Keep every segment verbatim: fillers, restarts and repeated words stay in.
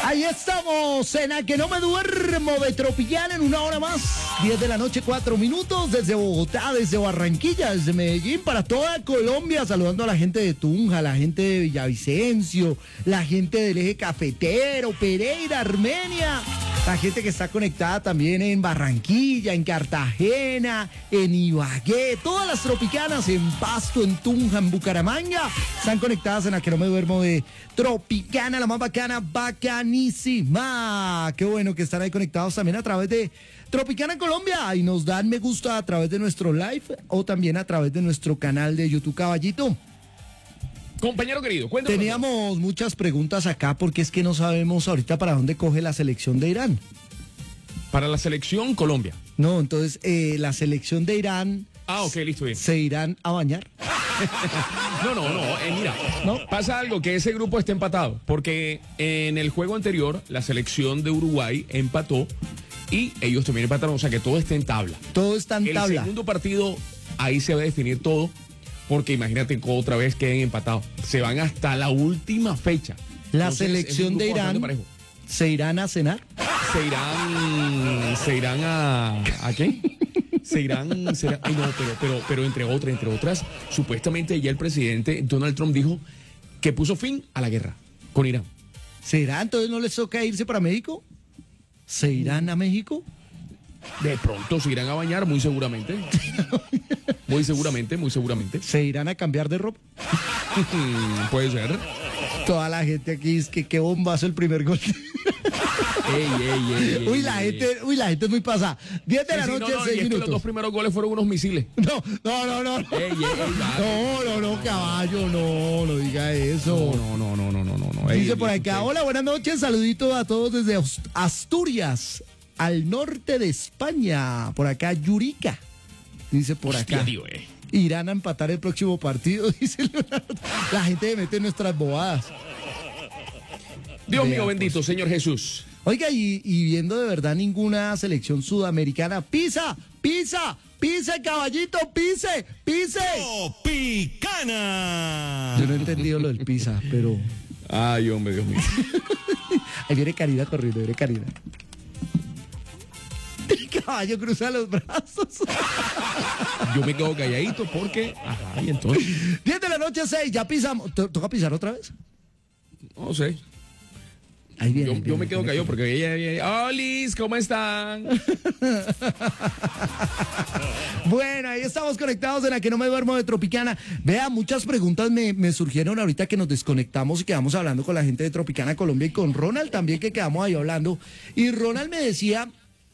Ahí estamos, en A Que No Me Duermo de Tropicana en una hora más. diez de la noche, cuatro minutos, desde Bogotá, desde Barranquilla, desde Medellín, para toda Colombia, saludando a la gente de Tunja, la gente de Villavicencio, la gente del Eje Cafetero, Pereira, Armenia, la gente que está conectada también en Barranquilla, en Cartagena, en Ibagué, todas las tropicanas, en Pasto, en Tunja, en Bucaramanga, están conectadas en A Que No Me Duermo de Tropicana, la más bacana, bacanísima. Qué bueno que están ahí conectados también a través de Tropicana Colombia y nos dan me gusta a través de nuestro live o también a través de nuestro canal de YouTube. Caballito, compañero querido, cuéntame. Teníamos muchas preguntas acá porque es que no sabemos ahorita para dónde coge la selección de Irán. Para la selección Colombia. No, entonces eh, la selección de Irán. Ah, ok, listo, bien. ¿Se irán a bañar? No, no, no, eh, mira, ¿No? pasa algo, que ese grupo está empatado, porque en el juego anterior la selección de Uruguay empató y ellos también empataron, o sea que todo está en tabla. Todo está en El tabla. segundo partido, ahí se va a definir todo, porque imagínate que otra vez queden empatados. Se van hasta la última fecha. La Entonces, selección es un de grupo bastante Irán, parejo. ¿se irán a cenar? Se irán, se irán a, ¿a qué? Se irán, se irán- ay no, pero, pero, pero entre otras, entre otras, supuestamente ya el presidente Donald Trump dijo que puso fin a la guerra con Irán. ¿Será? Entonces no les toca irse para México. ¿Se irán a México? De pronto se irán a bañar, muy seguramente. Muy seguramente, muy seguramente. ¿Se irán a cambiar de ropa? Puede ser. Toda la gente aquí es que qué bombazo el primer gol. Ey, ey, ey, ey, Uy, la ey, gente, uy, la gente es muy pasada. diez de Sí, la sí, noche, no, no, y seis es que los dos minutos. primeros goles fueron unos misiles. No, no, no, no. Ey, ey, ey, No, no, no, caballo, no, no diga eso. No, no, no, no, no, no, no. Ey, Dice por ey, acá, ey. hola, buenas noches, saluditos a todos desde Ast- Asturias, al norte de España. Por acá, Yurica. Dice por Hostia, acá. tío, eh. Irán a empatar el próximo partido, dice Leonardo. La gente se mete en nuestras bobadas. Dios Vea, mío pues. bendito, Señor Jesús. Oiga, y, y viendo de verdad ninguna selección sudamericana, pisa, pisa, pise, caballito, pise, pise. Tropicana. Yo no he entendido lo del pisa, pero Ay, hombre, Dios mío. ahí viene Karina corriendo, viene Karina. El caballo cruza los brazos. Yo me quedo calladito porque. Ajá, y entonces. diez de la noche, seis, ya pisamos. ¿To- ¿Toca pisar otra vez? No sé. Ahí viene. Yo, ahí yo viene, me quedo viene. callado porque ella, ella, ella. ¡Olis! ¿Cómo están? Bueno, ahí estamos conectados en A Que No Me Duermo de Tropicana. Vea, muchas preguntas me, me surgieron ahorita que nos desconectamos y quedamos hablando con la gente de Tropicana Colombia y con Ronald también, que quedamos ahí hablando. Y Ronald me decía,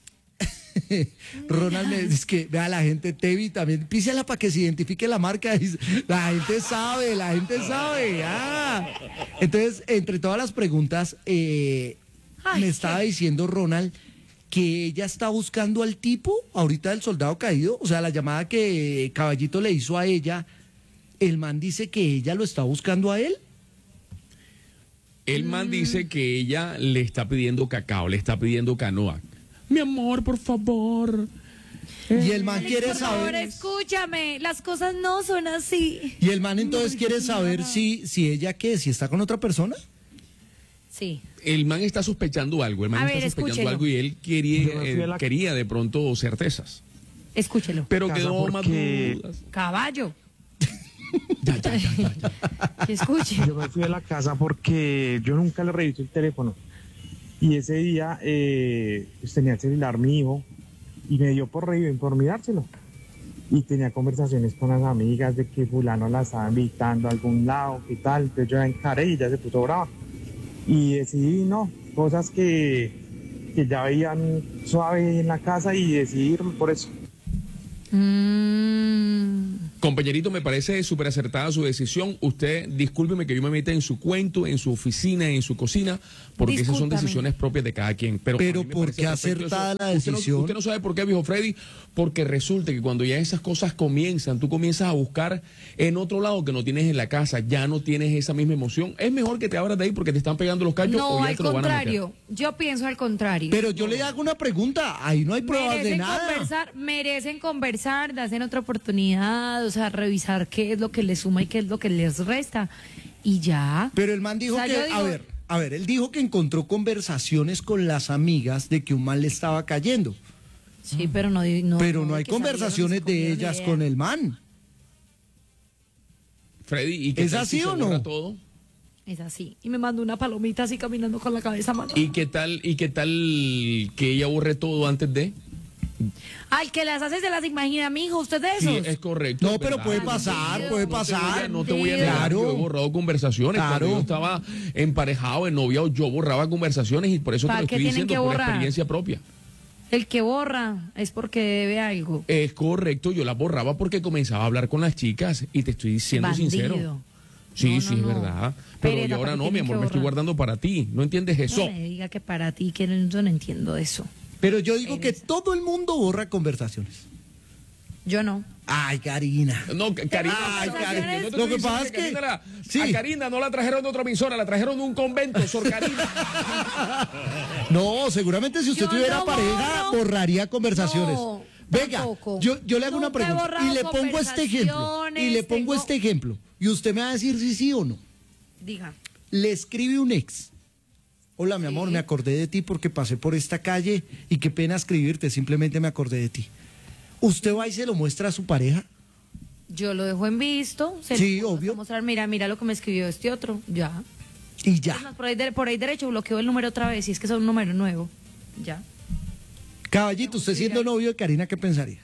Ronald me dice que vea la gente Tevi también, písela para que se identifique la marca. Dice, la gente sabe, la gente sabe. Ah. Entonces, entre todas las preguntas, eh, Ay, me qué- estaba diciendo Ronald que ella está buscando al tipo ahorita del soldado caído, o sea, la llamada que Caballito le hizo a ella, el man dice que ella lo está buscando a él. El man dice que ella le está pidiendo cacao, le está pidiendo canoa. Mi amor, por favor. Y el man Alex, quiere por favor, saber, escúchame, las cosas no son así. y el man entonces quiere saber si, si ella qué, si está con otra persona. Sí. El man está sospechando algo, el man A está ver, sospechando escúchelo. algo y él quería, Yo me fui a eh, la- quería de pronto certezas. Escúchelo. Pero Casa quedó más porque- dudas. Caballo. Ya, ya, ya, ya, ya. Que escuche. Yo me fui a la casa porque yo nunca le revisé el teléfono. Y ese día eh, pues tenía el celular mi hijo y me dio por reír, por mirárselo. Y tenía conversaciones con las amigas de que fulano la estaba invitando a algún lado, qué tal. Entonces yo la encaré y ya se puso brava. Y decidí, no, cosas que, que ya veían suave en la casa y decidí irme por eso. Mm. Compañerito, me parece súper acertada su decisión. Usted, discúlpeme que yo me meta en su cuento, en su oficina, en su cocina, porque esas son Discúlpame. decisiones propias de cada quien. Pero, Pero a mí me ¿por parece qué perfecto acertada la Usted no- decisión? Usted no, sabe por qué, viejo Freddy, porque resulta que cuando ya esas cosas comienzan, tú comienzas a buscar en otro lado que no tienes en la casa, ya no tienes esa misma emoción. Es mejor que te abras de ahí porque te están pegando los callos o No, ya al te lo van a meter. contrario. Yo pienso al contrario. Pero yo le hago una pregunta, ahí no hay pruebas de merecen nada. conversar, merecen conversar, darse otra oportunidad, o sea, revisar qué es lo que les suma y qué es lo que les resta. Y ya. Pero el man dijo O sea, que, yo a digo- ver, A ver, él dijo que encontró conversaciones con las amigas de que un man le estaba cayendo. Sí, pero no, no pero no hay que conversaciones salieron, se de comieron ellas idea. con el man. Freddy, ¿y qué ¿Es tal así si se o no? borra todo? Es así. Y me mandó una palomita así caminando con la cabeza mal. ¿Y qué tal, y qué tal que ella borre todo antes de? Al que las hace se las imagina, mijo. ¿Usted de esos? Sí, es correcto. No, es pero verdad. puede pasar, Bandido. puede No te voy a- pasar. No te voy a Bandido. negar, Claro. yo he borrado conversaciones. Claro. Cuando yo estaba emparejado, en novia, yo borraba conversaciones y por eso te ¿Para lo qué estoy tienen diciendo que por borrar? experiencia propia. El que borra es porque debe algo. Es correcto, yo las borraba porque comenzaba a hablar con las chicas y te estoy siendo Bandido. sincero. Sí, No, no, sí, es no. verdad. Pero Pereza, yo ahora ¿para qué no, mi tienen amor, que me estoy borrar? guardando para ti. ¿No entiendes eso? No me diga que para ti, que no, yo no entiendo eso. Pero yo digo que Pereza. todo el mundo borra conversaciones. Yo no. Ay, Karina. No, Ca- Karina, Ay, no, Karina. no te Lo estoy que diciendo pasa es que- Karina la- sí. a Karina no la trajeron de otra emisora, la trajeron de un convento, Sor Karina. No, seguramente si usted Yo tuviera no pareja, borro. borraría conversaciones. No, Venga, tampoco. yo, yo le hago una Nunca he pregunta borrado y le pongo este ejemplo. Y le conversaciones, pongo tengo- este ejemplo. Y usted me va a decir si sí o no. Diga. Le escribe un ex. Hola, mi amor, me acordé de ti porque pasé por esta calle y qué pena escribirte, simplemente me acordé de ti. ¿Usted va y se lo muestra a su pareja? Yo lo dejo en visto. Se Sí, lo puedo obvio. mostrar, mira, mira lo que me escribió este otro. Ya. Y Es ya. más, por ahí, de- por ahí derecho bloqueo el número otra vez, si es que es un número nuevo. Ya. Caballito, usted siendo novio de Karina, ¿qué pensaría?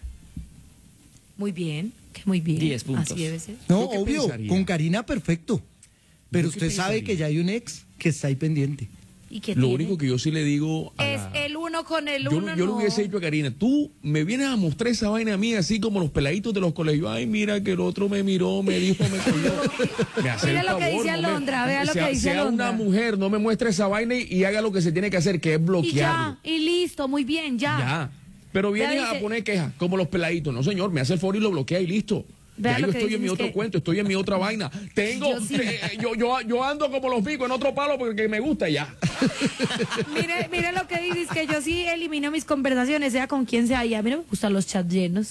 Muy bien, que muy bien. Diez puntos. Así debe ser. No, ¿Yo qué obvio, pensaría? con Karina perfecto. Pero ¿Yo qué usted sabe pensaría? que ya hay un ex que está ahí pendiente. ¿Y qué Lo tiene? único que yo sí le digo a Es la- el uno con el Yo, uno, yo le no. hubiese dicho a Karina, tú me vienes a mostrar esa vaina a mí así como los peladitos de los colegios. Ay, mira que el otro me miró, me dijo, me cogió. Me hace Mira el lo que favor, dice no me- Alondra, vea lo sea, que dice sea Alondra. una mujer, no me muestre esa vaina y, y haga lo que se tiene que hacer, que es Y bloquearlo. ya, y listo, muy bien, ya. Ya. Pero viene Ya a dice- poner quejas, como los peladitos. No, señor, me hace el favor y lo bloquea y listo. Vea Ya lo yo que estoy dicen en mi es otro que- cuento, estoy en mi otra vaina. Tengo, Yo sí. eh, yo, yo, yo ando como los picos en otro palo porque me gusta y ya. Mire, mire lo que dice, es que yo sí elimino mis conversaciones, sea con quien sea, y a mí no me gustan los chats llenos.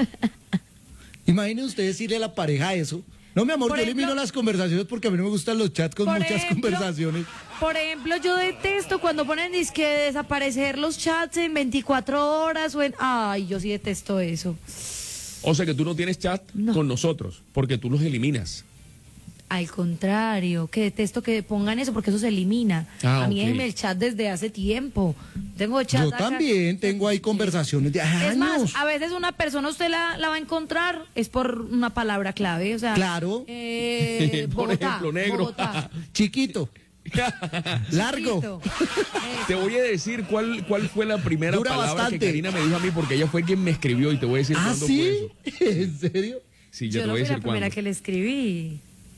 Imagine usted decirle a la pareja eso. No, mi amor, Por yo ejemplo- elimino las conversaciones porque a mí no me gustan los chats con Por muchas ejemplo- conversaciones. Por ejemplo, yo detesto cuando ponen disque desaparecer los chats en veinticuatro horas o en... Ay, yo sí detesto eso. O sea que tú no tienes chat No. con nosotros porque tú los eliminas. Al contrario, que detesto que pongan eso porque eso se elimina. Ah, a mí ok. déjenme el chat desde hace tiempo. Tengo chat Yo acá. también tengo ahí conversaciones de años. Es más, a veces una persona usted la, la va a encontrar es por una palabra clave, o sea, Claro. eh, Por Bogotá, ejemplo, negro. Bogotá. Chiquito, largo. Listo. Te voy a decir cuál, cuál fue la primera Dura palabra bastante. que Karina me dijo a mí porque ella fue quien me escribió y te voy a decir ¿Ah, cuándo fue sí? eso. ¿En serio? Sí, Yo ya te no voy a fui la decir primera cuándo. que le escribí.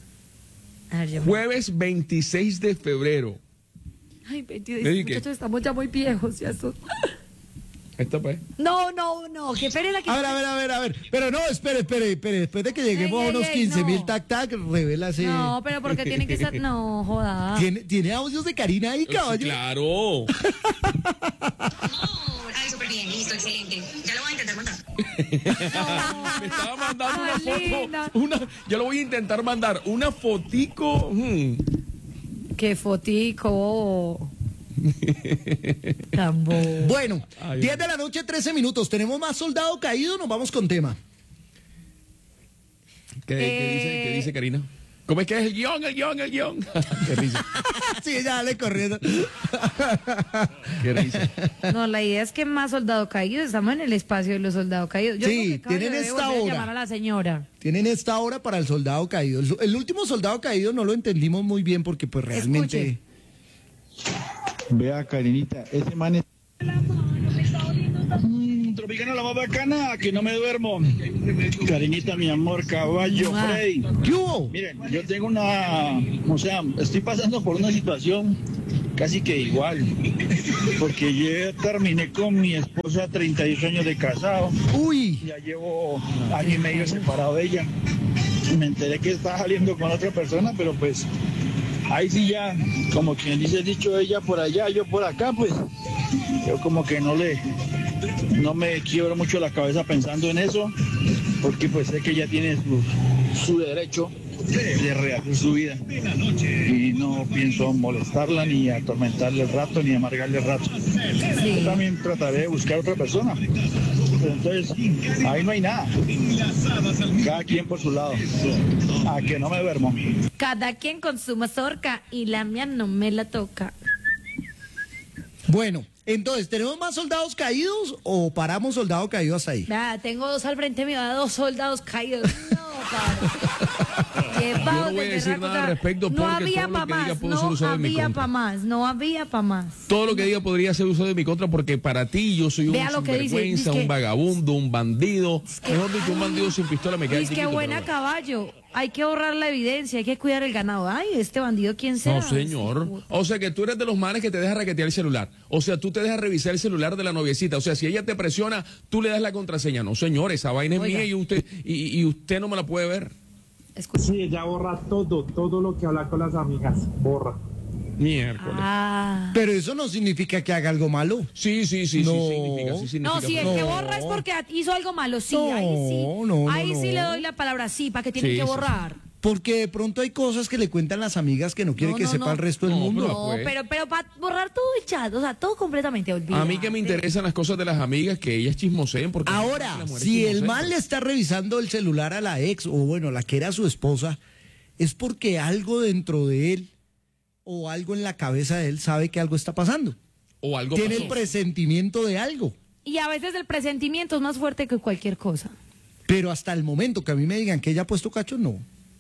A ver, yo me- Jueves veintiséis de febrero. Ay, veintidós, ¿Le dije? muchachos, estamos ya muy viejos. Ya son- Esta pues. No, no, no, qué pena que... A ver, a ver, a ver, a ver. Pero no, espere, espere, espere. Después de que lleguemos Ey, a unos ey, ey, quince mil no. tac tac, revela ese. No, pero porque tiene que estar... No, joda. ¿Tiene, ¿Tiene audios de Karina ahí, caballo? Claro. Ay, súper bien, listo, excelente. Ya lo voy a intentar mandar. Me estaba mandando una Ay, linda. foto. Una, yo lo voy a intentar mandar. Una fotico. hmm, Qué fotico. Tan bobo. Bueno, Ay, diez de la noche, trece minutos. ¿Tenemos más soldado caído? Nos vamos con tema. ¿Qué, qué dice, ¿Qué dice Karina? ¿Cómo es que es el guión, el guión, el guión? Qué risa. Sí, ya dale corriendo. Qué risa. No, la idea es que más soldado caído, estamos en el espacio de los soldados caídos. Yo Sí, creo que Cabello tienen debe esta volver a hora. llamar a la señora. Tienen esta hora para el soldado caído. El, el último soldado caído no lo entendimos muy bien porque pues realmente... Vea, Karinita, ese man es... Mm, Tropicana la más bacana, que no me duermo. Karinita, mi amor, caballo, Mua. Freddy. ¿Qué hubo? Miren, yo tengo una... O sea, estoy pasando por una situación casi que igual. Porque yo terminé con mi esposa treinta y ocho años de casado. Uy, Ya llevo año y medio separado de ella. Me enteré que está saliendo con otra persona, pero pues ahí sí ya, como quien dice el dicho, ella por allá, yo por acá, pues yo como que no le, no me quiebro mucho la cabeza pensando en eso, porque pues sé que ella tiene su, su derecho de rehacer su vida. Y no pienso molestarla, ni atormentarle el rato, ni amargarle el rato. Yo también trataré de buscar otra persona. Pero entonces, ahí no hay nada. Cada quien por su lado. A que no me duermo. Cada quien con su mazorca y la mía no me la toca. Bueno, entonces, ¿tenemos más soldados caídos o paramos soldados caídos ahí? Vea, tengo dos al frente mío, dos soldados caídos. No, padre. Yo no voy a decir nada al respecto no porque había todo pa' lo que diga más, puede ser no usado en mi había contra. pa' más, no había pa' más. Todo lo que diga podría ser usado en mi contra porque para ti yo soy un Vea lo que dice, sinvergüenza, dice que- un vagabundo, un bandido. que- Mejor dicho, un bandido sin pistola me queda Dice que chiquito, buena pero- caballo, hay que borrar la evidencia, hay que cuidar el ganado. Ay, este bandido, ¿quién será? No, señor. O sea, que tú eres de los manes que te deja raquetear el celular. O sea, tú te dejas revisar el celular de la noviecita. O sea, si ella te presiona, tú le das la contraseña. No, señor, esa vaina es Oiga. mía y usted, y, y usted no me la puede ver. Escucha. Sí, ella borra todo, todo lo que habla con las amigas, borra. Miércoles. Ah. Pero eso no significa que haga algo malo. Sí, sí, sí, No. sí significa, sí significa. No, si el No. que borra es porque hizo algo malo, sí, No, ahí sí. no, no, ahí sí no. le doy la palabra sí, para que tienen Sí, que sí, borrar. Porque de pronto hay cosas que le cuentan las amigas que no quiere No, que no, sepa no. el resto del No, mundo. pero- No, pues. pero, pero para borrar todo el chat, o sea, todo completamente olvidado. A mí que me interesan las cosas de las amigas, que ellas chismoseen. Porque Ahora, las mujeres si el chismosean. man le está revisando el celular a la ex, o bueno, la que era su esposa, es porque algo dentro de él o algo en la cabeza de él sabe que algo está pasando. O algo Tiene pasó. el presentimiento de algo. Y a veces el presentimiento es más fuerte que cualquier cosa. Pero hasta el momento que a mí me digan que ella ha puesto cacho, no.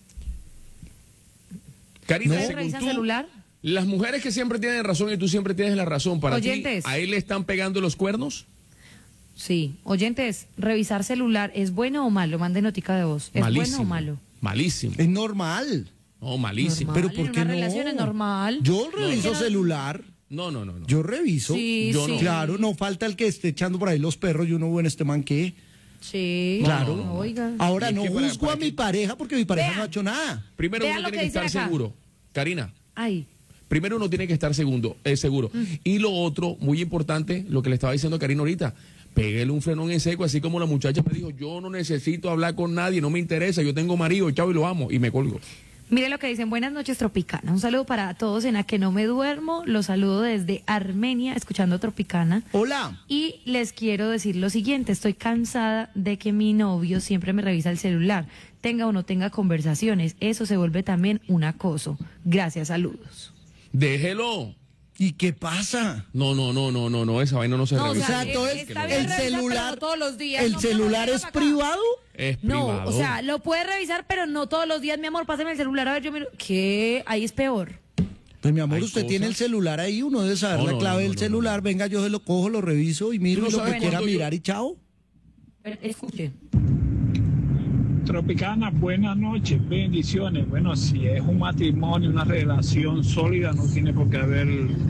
Karina, ¿Ustedes según revisan tú, celular? las mujeres que siempre tienen razón y tú siempre tienes la razón, para Oyentes. ti, ¿a él le están pegando los cuernos? Sí. Oyentes, revisar celular, ¿es bueno o malo? Mande notica de voz. ¿Es Malísimo. bueno o malo? Malísimo. Es normal. No, malísimo. Normal. Pero ¿por en qué una no? relación es normal. Yo reviso No. celular. No, no, no, no. Yo reviso. Sí, Yo sí. no. Claro, no falta el que esté echando por ahí los perros y uno, bueno, este man qué. Sí. Claro. no, no. Oiga. Ahora Y es no que para- juzgo para a mi que- pareja porque mi pareja Vea. no ha hecho nada. Primero Vean uno lo que tiene que dicen estar acá. seguro. Karina, Ay. primero uno tiene que estar segundo, eh, seguro. Y lo otro, muy importante, lo que le estaba diciendo a Karina ahorita, pégale un frenón en seco, así como la muchacha me dijo, yo no necesito hablar con nadie, no me interesa, yo tengo marido, chao, y lo amo, y me colgo. Mire lo que dicen, buenas noches Tropicana. Un saludo para todos en la que no me duermo. Los saludo desde Armenia, escuchando Tropicana. Hola. Y les quiero decir lo siguiente, estoy cansada de que mi novio siempre me revisa el celular, tenga o no tenga conversaciones, eso se vuelve también un acoso. Gracias, saludos. Déjelo. ¿Y qué pasa? No, no, no, no, no, no, esa vaina no se No, o revisa. sea, O sea, todo eh, el, está el bien revisar, pero celular, no todos los días, el no me celular lo es digan acá. privado. Es No, privado. o sea, lo puede revisar, pero no todos los días, mi amor, pásame el celular, a ver, yo miro, ¿qué? Ahí es peor. Pues mi amor, Hay usted cosas- tiene el celular ahí, uno debe saber No, la no, clave no, del no, no, celular. no. Venga, yo se lo cojo, lo reviso y miro Tú no y lo sabes que quiera cuándo yo- mirar y chao. Pero, escuche. Tropicana, buenas noches, bendiciones. Bueno, si es un matrimonio, una relación sólida, no tiene por qué haber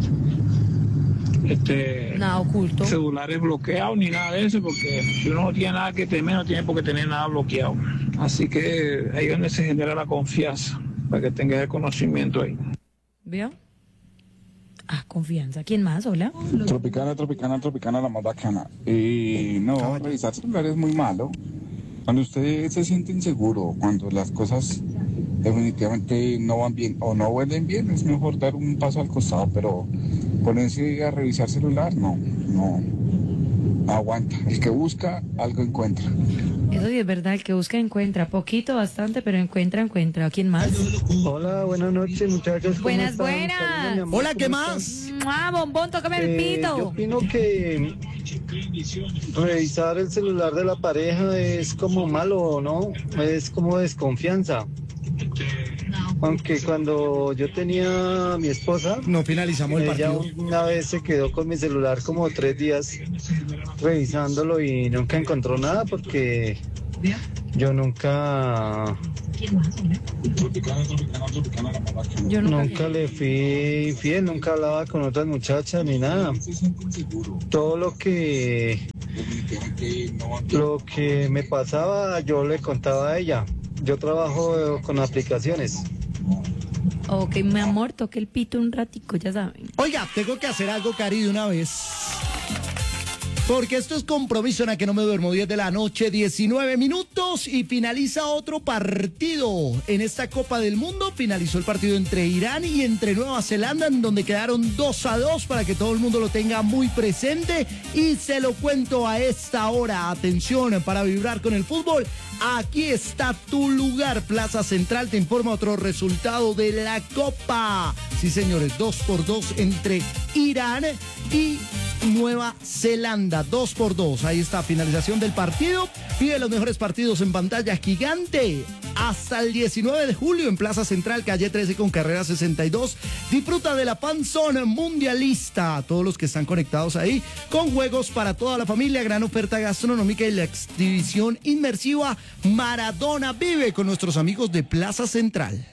este Nada oculto. celulares bloqueados ni nada de eso, porque si uno no tiene nada que temer, no tiene por qué tener nada bloqueado. Así que ahí es donde se genera la confianza, para que tengas el conocimiento ahí. ¿Vio? Ah, confianza. ¿Quién más? Hola. Tropicana, tropicana, tropicana, la más bacana. Y no, revisar celular es muy malo. Cuando usted se siente inseguro, cuando las cosas definitivamente no van bien o no huelen bien, es mejor dar un paso al costado, pero ponerse a revisar celular, no, no, no aguanta. El que busca, algo encuentra. Eso sí es verdad, el que busca encuentra. Poquito, bastante, pero encuentra, encuentra. ¿Quién más? Hola, buenas noches, muchachos. ¿Cómo Buenas, están? buenas. Saludos, mi amor, Hola, ¿qué ¿cómo más? ¡Ah, bombón, tócame el Eh, yo pito! opino que revisar el celular de la pareja es como malo, ¿no? Es como desconfianza. Aunque cuando yo tenía a mi esposa, No finalizamos el ella partido. una vez se quedó con mi celular como tres días revisándolo y nunca encontró nada porque yo nunca, Yo nunca. nunca le fui fiel, nunca hablaba con otras muchachas ni nada. Todo lo que lo que me pasaba yo le contaba a ella. Yo trabajo con aplicaciones. Ok, mi amor, toque el pito un ratico, ya saben. Oiga, tengo que hacer algo, Cari, de una vez. Porque esto es compromiso en la que no me duermo. diez de la noche, diecinueve minutos y finaliza otro partido en esta Copa del Mundo. Finalizó el partido entre Irán y entre Nueva Zelanda, en donde quedaron dos a dos para que todo el mundo lo tenga muy presente. Y se lo cuento a esta hora. Atención, para vibrar con el fútbol. Aquí está tu lugar. Plaza Central te informa otro resultado de la Copa. Sí, señores, dos por dos entre Irán y Nueva Zelanda, dos por dos. Ahí está, finalización del partido. Pide los mejores partidos en pantalla gigante hasta el diecinueve de julio en Plaza Central, calle trece con carrera sesenta y dos. Disfruta de la Panzón Mundialista. Todos los que están conectados ahí, con juegos para toda la familia, gran oferta gastronómica y la exhibición inmersiva Maradona Vive con nuestros amigos de Plaza Central.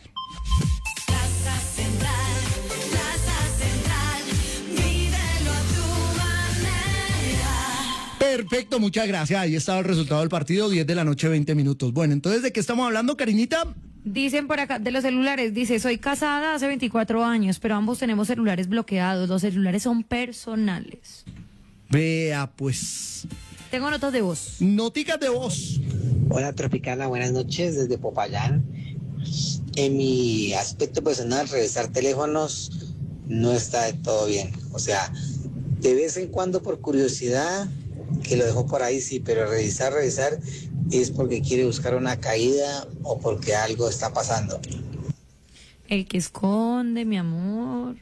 Perfecto, muchas gracias. Ahí estaba el resultado del partido, diez de la noche, veinte minutos. Bueno, entonces, ¿de qué estamos hablando, Karinita? Dicen por acá, de los celulares, dice, soy casada hace veinticuatro años, pero ambos tenemos celulares bloqueados, los celulares son personales. Vea, pues. Tengo notas de voz. Noticas de voz. Hola, Tropicana, buenas noches desde Popayán. En mi aspecto personal, revisar teléfonos no está de todo bien. O sea, de vez en cuando por curiosidad, que lo dejó por ahí, sí, pero revisar, revisar es porque quiere buscar una caída o porque algo está pasando. El que esconde, mi amor.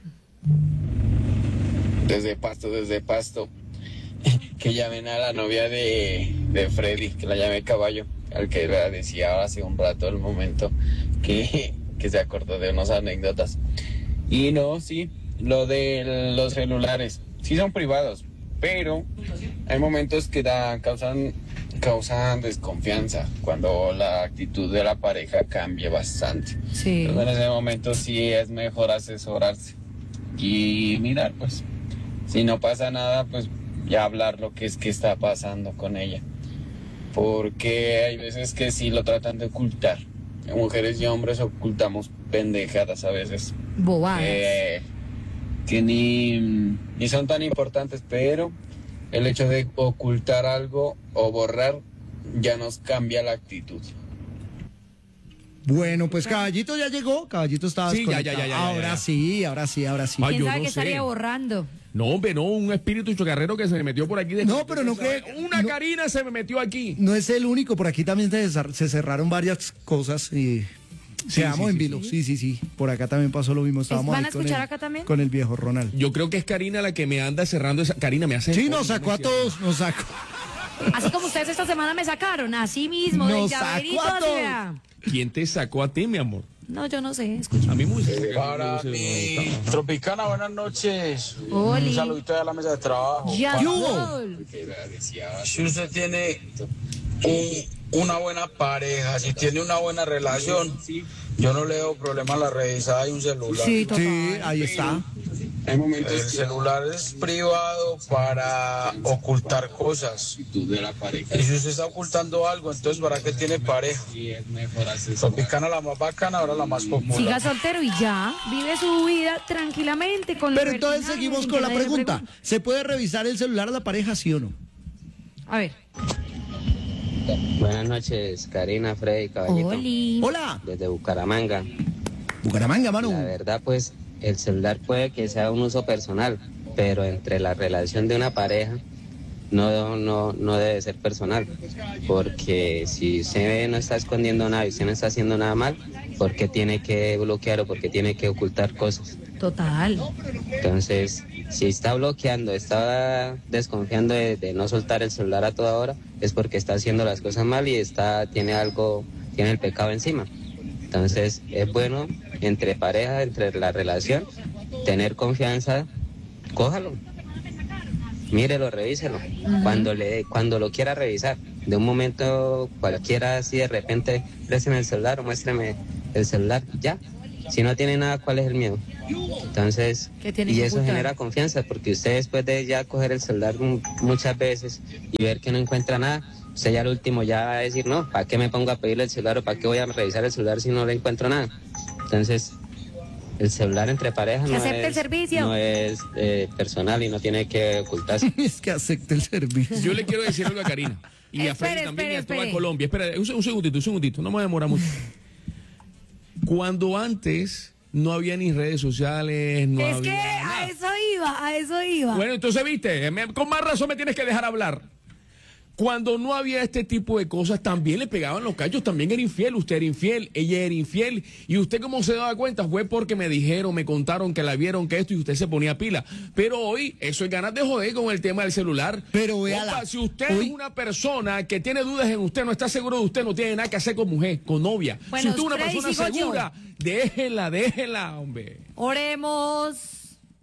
Desde Pasto, desde Pasto. Que llamen a la novia de, de Freddy, que la llame Caballo, al que le decía hace un rato el momento que, que se acordó de unas anécdotas. Y no, sí, lo de los celulares, sí son privados, pero hay momentos que dan, causan, causan desconfianza cuando la actitud de la pareja cambia bastante. Sí. Entonces, en ese momento sí es mejor asesorarse y mirar, pues, si no pasa nada, pues ya hablar lo que es que está pasando con ella. Porque hay veces que sí lo tratan de ocultar. Mujeres y hombres ocultamos pendejadas a veces. Bobadas. Eh, que ni, ni son tan importantes, pero el hecho de ocultar algo o borrar ya nos cambia la actitud. Bueno, pues Caballito ya llegó, Caballito estaba Sí, ya, ya, ya, ya, ahora ya, ya. sí, ahora sí, ahora sí. Ay, ¿Quién yo sabe no qué sé. estaría borrando? No, hombre, no, un espíritu chocarrero que se me metió por aquí. De No, pero no que- Una no- Karina se me metió aquí. No es el único, por aquí también se, cer- se cerraron varias cosas y Sí, quedamos sí, en sí, vilo. Sí, sí, sí, por acá también pasó lo mismo. Estábamos ¿Van ahí a con escuchar el- acá también? Con el viejo Ronald. Yo creo que es Karina la que me anda cerrando esa. Karina me hace. Sí, nos sacó a todos, nos sacó. Así como ustedes esta semana me sacaron, así mismo, del Nos sacó llaverito, a así, todos. vea. ¿Quién te sacó a ti, mi amor? No, yo no sé, escucha. A mí me gusta sacar- Para no sé, mi no, no. Tropicana, buenas noches. Oli. Un saludito a la mesa de trabajo. Ya, ¿Qué hubo? Sol. Si usted tiene un- una buena pareja, si tiene una buena relación, yo no le doy problema a la revisada de un celular. Sí, total. Sí, ahí está. Hay momentos El celular es privado para ocultar cosas. de la pareja Y si usted está ocultando algo, entonces ¿para qué tiene pareja? y es mejor asesorar. Tropicana la más bacana, ahora la más popular. Siga soltero y ya, vive su vida tranquilamente con Pero entonces libertinaje, seguimos sin con que la nadie le pregunta. pregunte. ¿Se puede revisar el celular a la pareja, sí o no? A ver. Buenas noches, Karina, Freddy, Caballito. Oli. Hola, Desde Bucaramanga. Bucaramanga, mano. La verdad, pues, el celular puede que sea un uso personal, pero entre la relación de una pareja no, no, no debe ser personal. Porque si usted no está escondiendo nada y usted no está haciendo nada mal, ¿por qué tiene que bloquear o por qué tiene que ocultar cosas? Total. Entonces, si está bloqueando, está desconfiando de, de no soltar el celular a toda hora, es porque está haciendo las cosas mal y está, tiene algo, tiene el pecado encima. Entonces, es bueno entre pareja, entre la relación, tener confianza, cójalo, mírelo, revíselo, cuando le, cuando lo quiera revisar. De un momento cualquiera, así de repente, présteme el celular o muéstreme el celular, ya. Si no tiene nada, ¿cuál es el miedo? Entonces, ¿Qué tiene y que eso ocultar? genera confianza, porque usted después de ya coger el celular mu- muchas veces y ver que no encuentra nada, usted ya al último ya va a decir, no, ¿para qué me pongo a pedirle el celular o para qué voy a revisar el celular si no le encuentro nada? Entonces, El celular entre parejas Que no acepte el es, servicio. no es eh, personal y no tiene que ocultarse. Es que acepte el servicio. Yo le quiero decir algo a Karina. Y a Espere, Freddy también espere, y a toda espere. Colombia. Espera, un, un segundito, un segundito. No me voy a demorar mucho. Cuando antes no había ni redes sociales, no es había que nada. a eso iba, a eso iba. Bueno, entonces, viste, me- con más razón me tienes que dejar hablar. Cuando no había este tipo de cosas, también le pegaban los cachos, también era infiel, usted era infiel, ella era infiel, y usted cómo se daba cuenta, fue porque me dijeron, me contaron que la vieron, que esto, y usted se ponía pila. Pero hoy, eso es ganas de joder con el tema del celular. Pero véala, Opa, si usted hoy- es una persona que tiene dudas en usted, no está seguro de usted, no tiene nada que hacer con mujer, con novia. Bueno, si usted es una Freddy, persona sigo yo. segura, déjela, déjela, hombre. Oremos.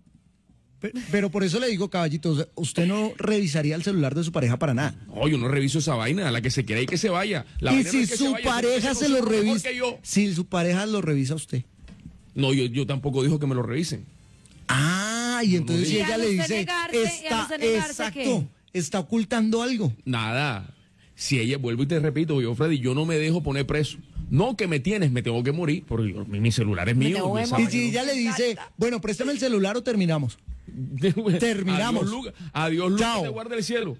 Pe- Pero por eso le digo, caballito, o sea, usted no revisaría el celular de su pareja para nada. No, yo no reviso esa vaina, la que se quiera y que se vaya. La Y vaina no si es que se su vaya, sino que pareja ese se lo consiga mejor revisa, que yo. si su pareja lo revisa a usted. No, yo, yo tampoco dijo que me lo revisen. Ah, y entonces no si diga. ella Y le al dice, usted negarse, y al está, usted negarse, exacto, está ocultando algo. Nada. Si ella, vuelvo y te repito, yo, Freddy, yo no me dejo poner preso. No que me tienes, me tengo que morir, porque yo- mi, mi celular es Me mío. tengo mi que esa Y vaina si no- ella le dice, bueno, préstame el celular o terminamos. Terminamos. Adiós, luz, adiós, luz Chao. que te guarde el cielo.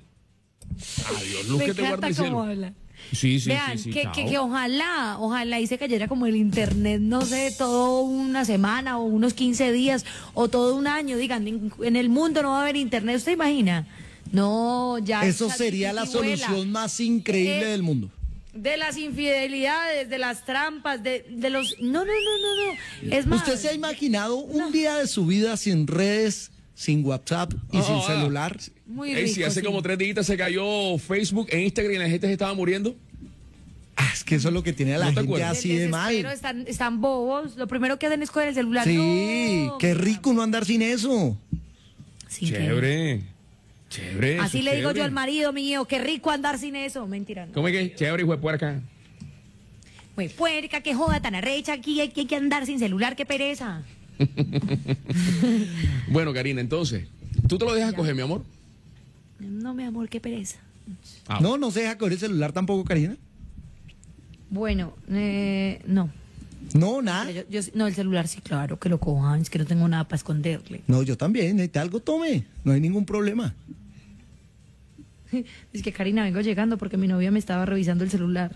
Adiós, luz Me que te guarde encanta el cómo cielo. habla. Sí, sí, Vean, sí, sí. que, chao. que, que ojalá, ojalá y se cayera como el internet, no sé, todo una semana o unos quince días o todo un año. Digan, en, en el mundo no va a haber internet, ¿usted imagina? No, ya. Eso esa sería la titibuela. solución más increíble Eh, del mundo. De las infidelidades, de las trampas, de, de los... No, no, no, no, no. Es más... ¿Usted se ha imaginado un día de su vida sin redes, sin WhatsApp y Ah, sin ah, celular? Muy Ey, rico, si hace sí. como tres días se cayó Facebook e Instagram y la gente se estaba muriendo. Ah, es que eso es lo que tiene a la ¿No te gente acuerdas? así Del de mal. desespero, Están, están bobos. Lo primero que hacen es coger el celular. Sí, No. qué rico no andar sin eso. Sí, Chévere. Chévere. eso Así es le digo yo chévere. al marido mío, qué rico andar sin eso. Mentira, no. ¿Cómo es que? Chévere, hijo de puerca. Pues puerca, qué joda tan arrecha aquí, hay que, hay que andar sin celular, qué pereza. Bueno, Karina, entonces, ¿tú te lo dejas coger, mi amor? No, mi amor, qué pereza. Ah, No, no se deja coger el celular tampoco, Karina. Bueno, eh, no. No, nada. Pero yo- yo- no, el celular sí, claro, que lo cojan, es que no tengo nada para esconderle. No, yo también. Necesita algo, tome. No hay ningún problema. Es que, Karina, vengo llegando porque mi novia me estaba revisando el celular.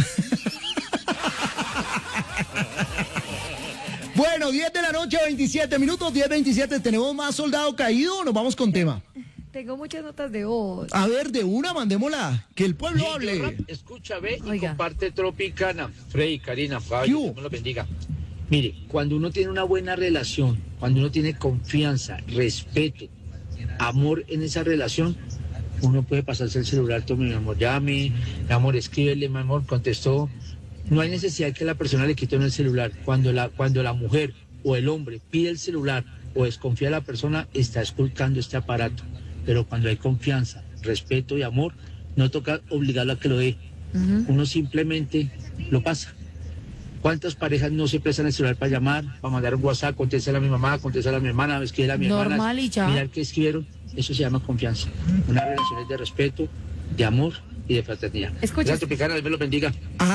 Bueno, diez de la noche, veintisiete minutos, diez veintisiete. ¿Tenemos más soldado caído o nos vamos con tema? Tengo muchas notas de voz. A ver, de una, mandémosla. Que el pueblo hable. Escucha, ve y Oiga. comparte Tropicana. Frey, Karina, ¿Qué Fabio, hubo? Dios me lo bendiga. Mire, cuando uno tiene una buena relación, cuando uno tiene confianza, respeto, amor en esa relación, uno puede pasarse el celular, tome mi amor, llame, mi amor, escríbele, mi amor, contestó. No hay necesidad que la persona le quite el celular. Cuando la, cuando la mujer o el hombre pide el celular o desconfía de la persona, está esculcando este aparato. Pero cuando hay confianza, respeto y amor, no toca obligarlo a que lo dé. Uno simplemente lo pasa. ¿Cuántas parejas no se prestan el celular para llamar, para mandar un WhatsApp, contestar a mi mamá, contestar a mi hermana, escribir a mi hermana? Normal y ya. Mirar qué escribieron. Eso se llama confianza. Una relación es de respeto, de amor y de fraternidad. Escucha. Gracias, Tropicana, Dios me lo bendiga.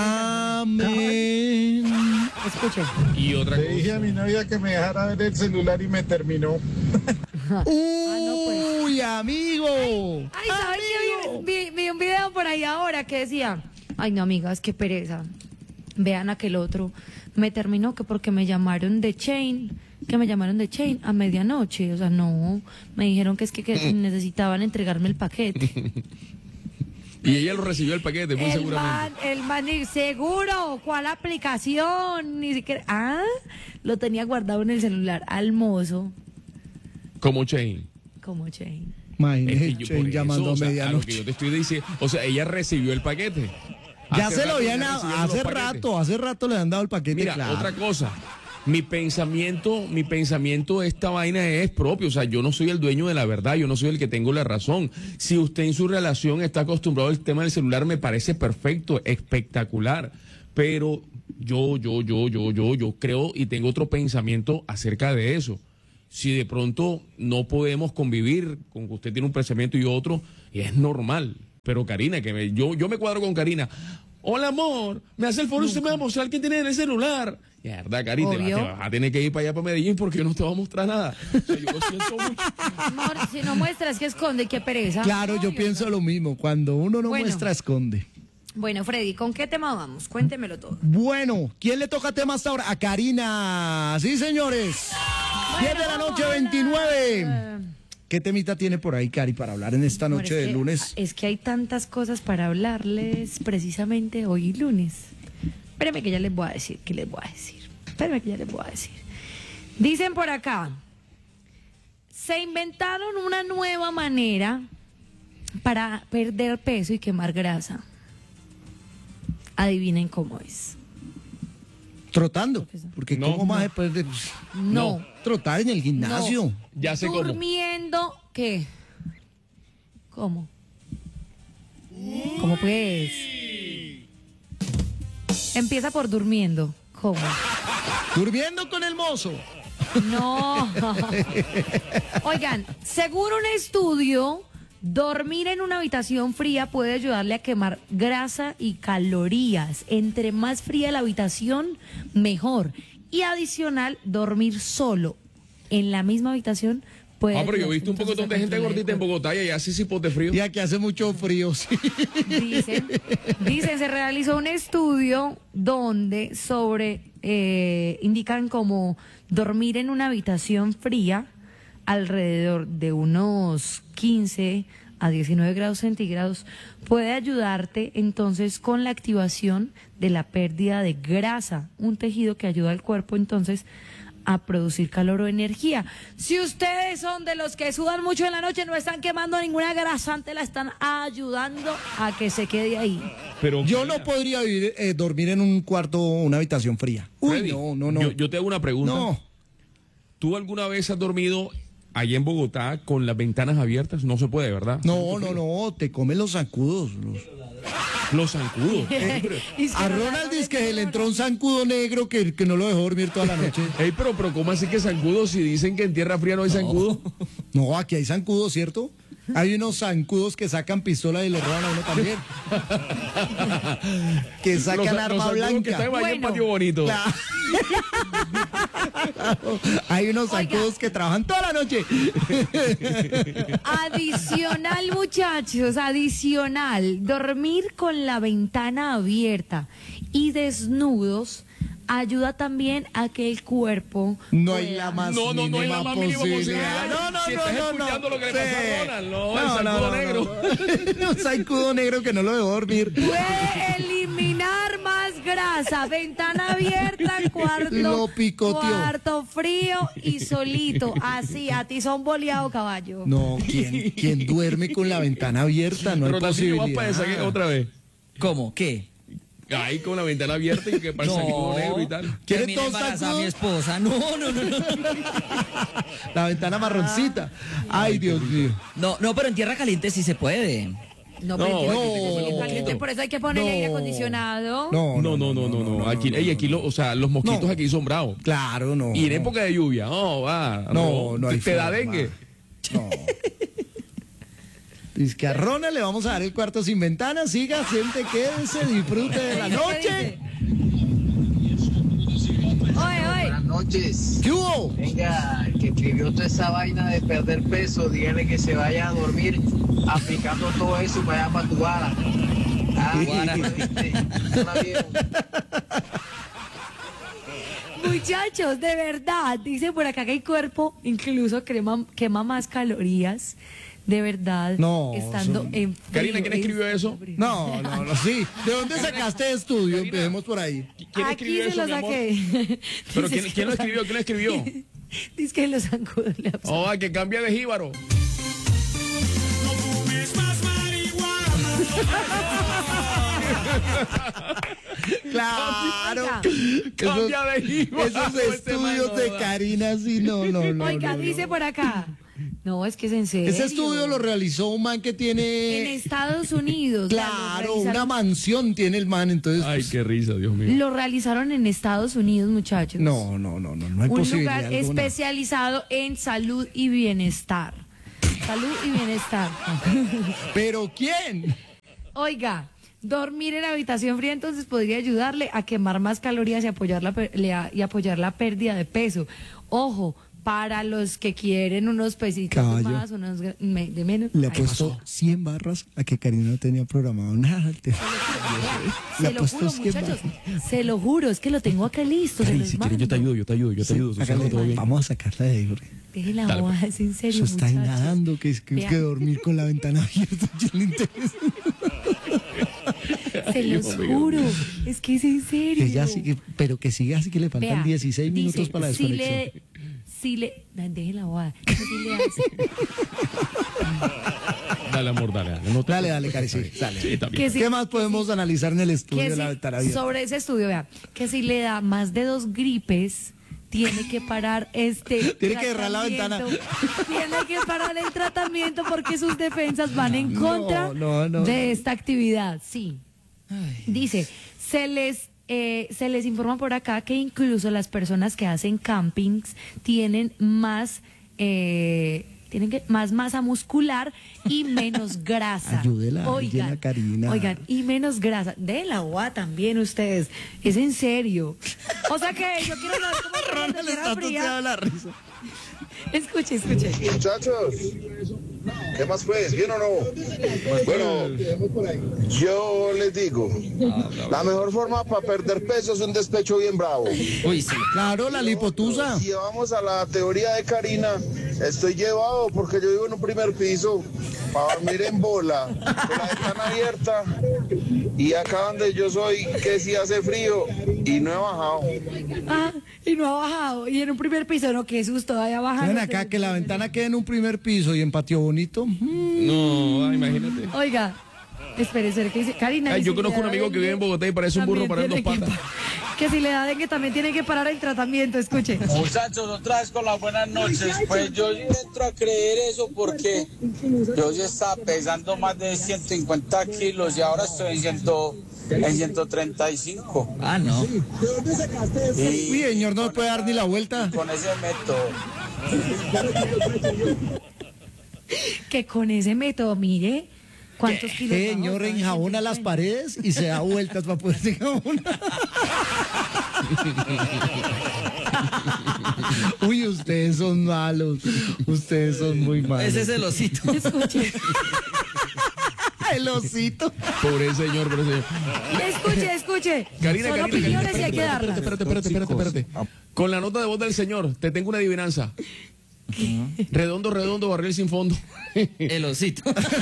Amén. Escuchen. Y otra Le dije a cosa. mi novia que me dejara ver el celular y me terminó. Uy, amigo. Ay, ¿sabes qué? Vi, vi- vi un video por ahí ahora que decía, ay, no, amigas, qué pereza. Vean aquel otro. Me terminó que porque me llamaron de Chain, que me llamaron de Chain a medianoche. O sea, no, me dijeron que es que, que necesitaban entregarme el paquete. Y ella lo recibió el paquete, muy El seguramente. man, el man, ni- seguro, ¿cuál aplicación? Ni siquiera, ah, lo tenía guardado en el celular, al mozo, Como Chain. como Chain. Es Imagínese, que yo por Chain llamando eso, o sea, a a lo que medianoche. yo te estoy diciendo, o sea, ella recibió el paquete. Ya Hace se lo rato habían viene dado, recibiendo hace los paquetes. rato, hace rato le han dado el paquete. Mira, claro. otra cosa. Mi pensamiento, mi pensamiento de esta vaina es propio, o sea, yo no soy el dueño de la verdad, yo no soy el que tengo la razón. Si usted en su relación está acostumbrado al tema del celular, me parece perfecto, espectacular, pero yo, yo, yo, yo, yo, yo creo y tengo otro pensamiento acerca de eso. Si de pronto no podemos convivir con que usted tiene un pensamiento y otro, es normal. Pero Karina, que me- yo, yo me cuadro con Karina. Hola, amor, me hace el favor, usted me va a mostrar quién tiene en el celular. Mierda, Cari, te, te vas a tener que ir para allá, para Medellín, porque yo no te voy a mostrar nada. O sea, yo lo siento mucho. Amor, si no muestras, que esconde, qué pereza. Claro, yo Ay, pienso lo mismo. Cuando uno no Bueno. muestra, esconde. Bueno, Freddy, ¿con qué tema vamos? Cuéntemelo todo. Bueno, ¿quién le toca tema hasta ahora? A Karina. Sí, señores. diez de la noche, veintinueve. ¿Qué temita tiene por ahí, Cari, para hablar en esta Amor, noche es de que- lunes? Es que hay tantas cosas para hablarles precisamente hoy lunes. Espérenme que ya les voy a decir, ¿qué les voy a decir? Espérenme que ya les voy a decir. Dicen por acá, se inventaron una nueva manera para perder peso y quemar grasa. Adivinen cómo es. Trotando. Porque No, ¿cómo más no. después de No. trotar en el gimnasio? No. Ya sé cómo. Durmiendo, ¿qué? ¿Cómo? ¿Cómo pues? Empieza por durmiendo. ¿Cómo? Durmiendo con el mozo. No. Oigan, según un estudio, dormir en una habitación fría puede ayudarle a quemar grasa y calorías. Entre más fría la habitación, mejor. Y adicional, dormir solo en la misma habitación puede Ah, pero yo he ayudar visto un poco entonces a de gente controlar el gordita en cuerpo. Bogotá y allá hace cipos de frío. Y aquí hace mucho frío, sí. Dicen, dicen, se realizó un estudio donde sobre, eh, indican como dormir en una habitación fría alrededor de unos quince a diecinueve grados centígrados puede ayudarte entonces con la activación de la pérdida de grasa, un tejido que ayuda al cuerpo entonces a producir calor o energía. Si ustedes son de los que sudan mucho en la noche, no están quemando ninguna grasa, antes la están ayudando a que se quede ahí. Pero Yo no podría vivir, eh, dormir en un cuarto o una habitación fría. Uy, Freddy, no, no, no. Yo, yo te hago una pregunta. No. ¿Tú alguna vez has dormido allá en Bogotá con las ventanas abiertas? No se puede, ¿verdad? No, no, no, te comen los zancudos. Los, Los zancudos. Y es que a no Ronald la- dice que se le entró un zancudo negro que, que no lo dejó dormir toda la noche. Ey, pero, pero ¿cómo así que zancudos si dicen que en tierra fría no hay zancudo? No, aquí hay zancudos, ¿cierto? Hay unos zancudos que sacan pistola y le roban a uno también. que sacan Los- los arma zancudos blanca. que están ahí en Bueno. Patio Bonito. Claro. Hay unos Oiga. zancudos que trabajan toda la noche. Adicional, muchachos, adicional, dormir con la ventana abierta y desnudos ayuda también a que el cuerpo No hay pueda- la más No, no, no hay la mínima más mínima posibilidad. posibilidad. No, no, Si no, estás no, escuchando no. lo que le pasó a Ronald, no, el no, zancudo no, negro. no. Un zancudo negro que no lo dejó dormir. puede eliminar más grasa, ventana abierta, cuarto, Lo picoteó. cuarto frío y solito, así, a ti son boleado caballo. No, ¿quién, quién duerme con la ventana abierta? No hay Ronaldinho, vas para esa que- posibilidad. otra vez. ¿Cómo? ¿Qué? Ahí con la ventana abierta y que para el zancudo negro y tal. ¿Quieres Terminé dos embarazada a mi zancudos? esposa. No, no, no, no. La ventana marroncita. Ay, Dios mío. No, no, pero en tierra caliente sí se puede. No, No, pero hay que es te que- comen los caliente, mosquitos. por eso hay que ponerle No. aire acondicionado. No, No, no, no, no, no. Aquí, ey, aquí lo- o sea, los mosquitos No. aquí son bravos. Claro, no. Y en época de lluvia, no, va. No, no hay Te da forma. dengue. No. Dice que a Ronald le vamos a dar el cuarto sin ventana. Siga, siente, quédese, disfrute de la ¿Qué noche. Oye, oye. Buenas noches. ¿Qué hubo? Venga, el que escribió toda esa vaina de perder peso, dígale que se vaya a dormir aplicando todo eso para allá para tu bala. Ah, Guara. ¿viste? Hola, viejo. Muchachos, de verdad, dice por acá que el cuerpo incluso quema, quema más calorías, de verdad, No, estando son- en frío. Karina, ¿quién escribió eso? No, no, no, sí. ¿De dónde sacaste el estudio? Empecemos por ahí. ¿Quién Aquí escribió se eso, lo mi amor? saqué. ¿Pero Dice quién, que quién lo los- escribió? ¿Quién lo escribió? Dice que los zancudos le absorben. Oh, que cambia de jíbaro. Claro. Oiga. Cambia de jíbaro. Esos ese estudios man, de no, Karina, sí, no, no, no. Oiga, no, dice no. por acá. No, es que es en serio. Ese estudio lo realizó un man que En tiene. Estados Unidos. o sea, lo Claro, una realizaron- mansión tiene el man, entonces. Ay, qué risa, Dios mío. Lo realizaron en Estados Unidos, muchachos. No, no, no, no, no hay Un posibilidad lugar alguna. especializado en salud y bienestar. Salud y bienestar. ¿Pero quién? Oiga, dormir en habitación fría entonces podría ayudarle a quemar más calorías y apoyar la, per- le a- y apoyar la pérdida de peso. Ojo, para los que quieren unos pesitos Caballo. más, unos gra- me- de menos. Le ha Ay, puesto cien barras a que Karina no tenía programado nada. al tema. Le se ha lo puesto juro, cien muchachos, barras. se lo juro, es que lo tengo acá listo. se Cari, los si quieres yo te mando. ayudo, yo te ayudo, yo te ayudo. tú Hágale, sabes, todo bien. vamos a sacarla de ahí, Jorge. Deje la Dale, boda, pues. es en serio, Eso está ahí muchachos. nadando, que es que, Vea. que dormir con la ventana abierta. Yo le interesa. Se los Dios mío. juro, es que es en serio. Que ya sigue, pero que siga así que le faltan Vea, dieciséis minutos dice, para la si desconexión. le, si le, ay, deje la boda. Si le hace- Dale, amor, dale. Dale, no te- Dale, dale, Cari, sí, dale. Sí, también. Que sí, ¿Qué más podemos analizar en el estudio que de la si- ventana abierta? sobre ese estudio, vea, que si le da más de dos gripes, tiene que parar este Tiene que cerrar la ventana. tratamiento. Tiene que parar el tratamiento porque sus defensas van en No, contra no, no. de esta actividad. Sí. Dice, se les eh, se les informa por acá que incluso las personas que hacen campings tienen más eh, tienen que, más masa muscular y menos grasa. Ayúdela a alguien, Oigan, a Karina. oigan, y menos grasa. De la U A también ustedes. Es en serio. O sea que yo quiero saber cómo es la Ronald tierra está fría. toteado la risa. Escuche, escuche. Muchachos, ¿qué más pues? ¿Bien o no? Bueno, yo les digo, la mejor forma para perder peso es un despecho bien bravo. Uy, sí. Claro, la lipotusa. Si vamos a la teoría de Karina, estoy llevado porque yo vivo en un primer piso para dormir en bola, con la ventana abierta, y acá donde yo soy, que si hace frío, y no he bajado. Ah, y no ha bajado. Y en un primer piso, no, qué susto, vaya bajando. Ven acá, que la ventana quede en un primer piso y en patio bonito. Mm. No, ah, imagínate. Oiga, espérese, que dice Karina. Ay, y yo si conozco le un da amigo que dengue, vive en Bogotá y parece un burro también parando dos tiene que patas. pa- Que si le da dengue también tiene que parar el tratamiento, escuche. Muchachos, otra vez con las buenas noches. Pues yo sí entro a creer eso porque yo ya estaba pesando más de ciento cincuenta kilos y ahora estoy en, ciento, en ciento treinta y cinco. Ah, no. Y Uy, señor, no puede dar ni la vuelta. con ese método. Que con ese método, mire, cuántos kilos. bajó, Señor, estaba en enjabona las ciento paredes y se da vueltas para poderse enjabonar. Uy, ustedes son malos. Ustedes son muy malos. Ese es el osito. cincuenta. Escuche, El osito. Pobre señor, pobre señor. escuche, escuche. Karina, Son Karina, opiniones Karina, y hay que espérate, darlas. espérate, espérate, espérate, espérate, espérate. Con la nota de voz del señor, te tengo una adivinanza. Redondo, redondo, barril sin fondo. El osito.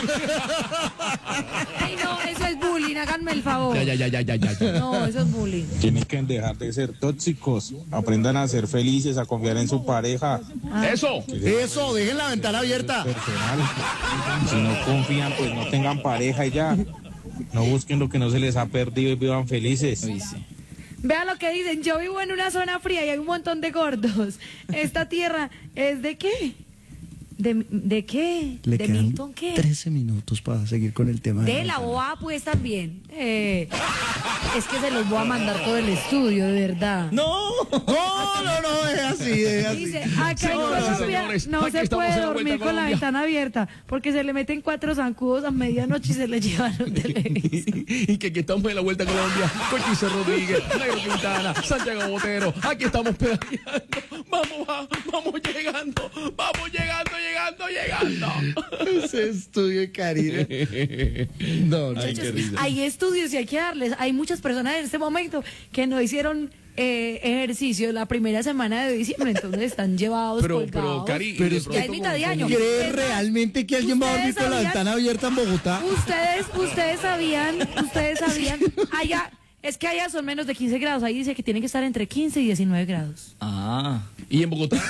Ay, no, eso es bullying, háganme el favor. Ya, ya, ya, ya, ya, ya. ya. No, eso es bullying. Tienen que dejar de ser tóxicos, aprendan a ser felices, a confiar en su pareja. Eso. Eso, dejen la ventana abierta. Personal. Si no confían, pues no tengan pareja y ya. No busquen lo que no se les ha perdido y vivan felices. Uy, sí. Vean lo que dicen, yo vivo en una zona fría y hay un montón de gordos. ¿Esta tierra es de qué? ¿De, de qué? Le ¿De quedan Milton qué? trece minutos para seguir con el tema. De la O A pues también. Eh, es que se los voy a mandar todo el estudio, de verdad. No. No, no, no, es así, es así. Dice, acá en Señoras y Colombia señores, no aquí se estamos puede en la dormir Vuelta a con la Colombia. ventana abierta porque se le meten cuatro zancudos a medianoche y se le llevan un televisor. Y que aquí estamos en la Vuelta a Colombia con Giselle Rodríguez, Nairo Quintana, Santiago Botero. Aquí estamos pedaleando. Vamos, va- vamos llegando. Vamos llegando, llegando, llegando. Ese estudio de Karina. No, no. Ay, qué risa. Hay estudios y hay que darles. Hay muchas personas en este momento que no hicieron eh, ejercicio la primera semana de diciembre, entonces están llevados Pero, colgados. pero, Cari, Pero de es que Ya es pronto mitad de como- año. ¿Crees Es más, realmente que alguien va a dormir ¿ustedes con la sabían? ventana abierta en Bogotá? Ustedes, ustedes sabían, ustedes sabían, allá, es que allá son menos de quince grados, ahí dice que tienen que estar entre quince y diecinueve grados. Ah. ¿Y en Bogotá?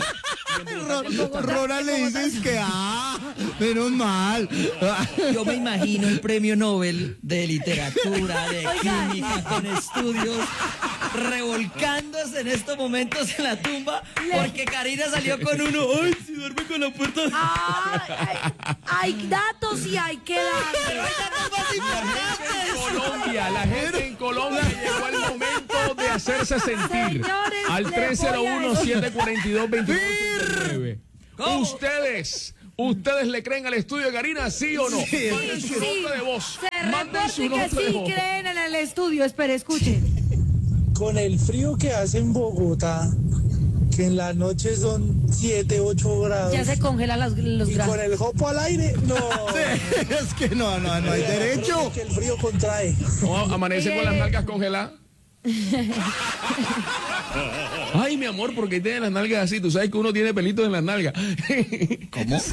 Ronald le dices que, ah, menos mal. Yo me imagino el premio Nobel de literatura, de Oigan. química, con estudios, revolcándose en estos momentos en la tumba, porque Karina salió con uno. Ay, si duerme con la puerta. Ah, hay, hay datos y hay que dar. En Colombia, la gente en Colombia llegó el momento de hacerse sentir. Señores, Al le tres cero voy a uno, decir- siete cuatro dos, dos nueve. Ustedes ¿Ustedes le creen al estudio de Karina, sí o no? Sí, Manden su sí. nota de voz. Se Manden su reporte que nota de sí voz. creen en el estudio. Espere, escuche. Con el frío que hace en Bogotá, que en la noche son siete, ocho grados. Ya se congelan los, los Y granos. con el jopo al aire, no. Es que no, no, no hay derecho. Que el frío contrae. No, amanece con las nalgas congeladas. Ay, mi amor, porque tiene las nalgas así. Tú sabes que uno tiene pelitos en las nalgas. ¿Cómo?